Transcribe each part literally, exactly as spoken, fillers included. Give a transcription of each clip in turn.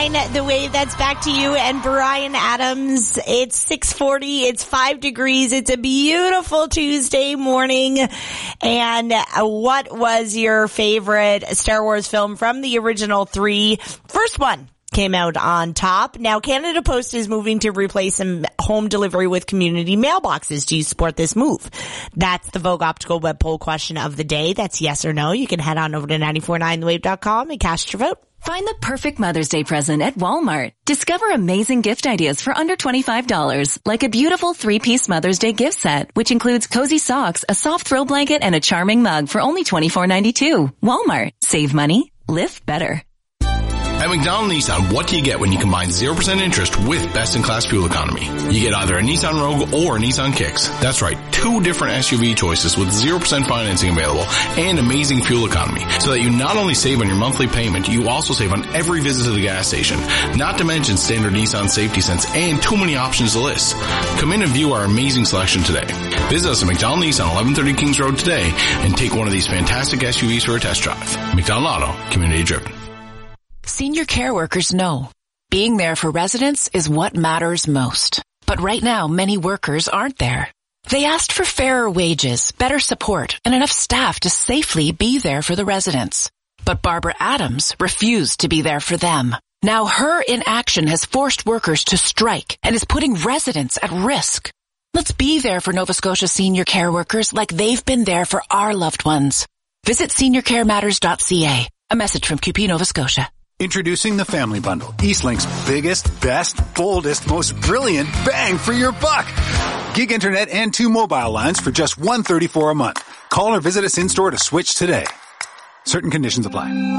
nine, The Wave. That's back to you and Brian Adams. It's six forty. It's five degrees. It's a beautiful Tuesday morning. And what was your favorite Star Wars film from the original three? First one came out on top. Now, Canada Post is moving to replace some home delivery with community mailboxes. Do you support this move? That's the Vogue Optical web poll question of the day. That's yes or no. You can head on over to nine four nine the wave dot com and cast your vote. Find the perfect Mother's Day present at Walmart. Discover amazing gift ideas for under twenty-five dollars, like a beautiful three-piece Mother's Day gift set, which includes cozy socks, a soft throw blanket, and a charming mug for only twenty-four ninety-two. Walmart. Save money. Live better. At McDonald Nissan, what do you get when you combine zero percent interest with best-in-class fuel economy? You get either a Nissan Rogue or a Nissan Kicks. That's right, two different S U V choices with zero percent financing available and amazing fuel economy, so that you not only save on your monthly payment, you also save on every visit to the gas station. Not to mention standard Nissan safety sense and too many options to list. Come in and view our amazing selection today. Visit us at McDonald Nissan, eleven thirty Kings Road today, and take one of these fantastic S U Vs for a test drive. McDonald Auto, community driven. Senior care workers know being there for residents is what matters most. But right now, many workers aren't there. They asked for fairer wages, better support, and enough staff to safely be there for the residents. But Barbara Adams refused to be there for them. Now her inaction has forced workers to strike and is putting residents at risk. Let's be there for Nova Scotia senior care workers like they've been there for our loved ones. Visit senior care matters dot c a. A message from Q P Nova Scotia. Introducing the Family Bundle, Eastlink's biggest, best, boldest, most brilliant bang for your buck. Gig internet and two mobile lines for just one hundred thirty-four dollars a month. Call or visit us in-store to switch today. Certain conditions apply.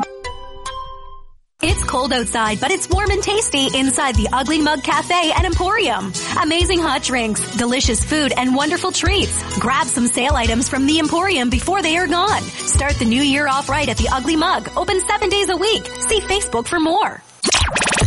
It's cold outside, but it's warm and tasty inside the Ugly Mug Cafe and Emporium. Amazing hot drinks, delicious food, and wonderful treats. Grab some sale items from the Emporium before they are gone. Start the new year off right at the Ugly Mug. Open seven days a week. See Facebook for more.